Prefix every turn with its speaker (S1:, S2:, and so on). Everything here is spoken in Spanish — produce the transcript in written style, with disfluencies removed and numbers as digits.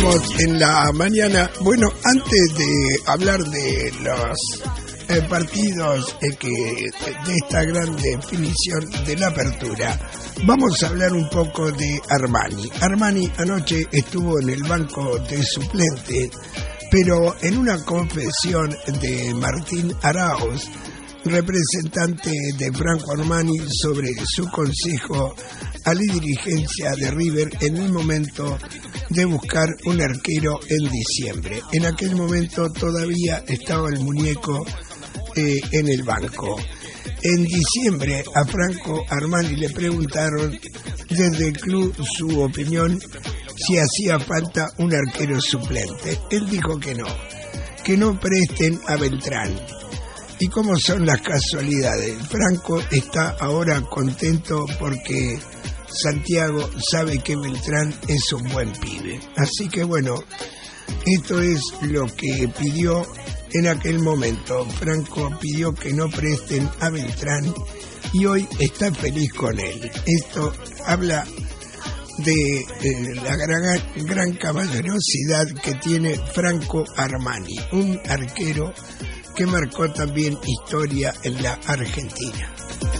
S1: estamos en la mañana. Bueno, antes de hablar de los partidos de esta gran definición de la apertura, vamos a hablar un poco de Armani. Armani anoche estuvo en el banco de suplentes, pero en una confesión de Martín Arauz, representante de Franco Armani, sobre su consejo a la dirigencia de River en el momento de buscar un arquero en diciembre. En aquel momento todavía estaba el muñeco en el banco. En diciembre a Franco Armani le preguntaron desde el club su opinión si hacía falta un arquero suplente. Él dijo que no presten a Beltrán. ¿Y cómo son las casualidades? Franco está ahora contento porque Santiago sabe que Beltrán es un buen pibe. Así que bueno, esto es lo que pidió en aquel momento. Franco pidió que no presten a Beltrán y hoy está feliz con él. Esto habla de la gran caballerosidad que tiene Franco Armani, un arquero que marcó también historia en la Argentina.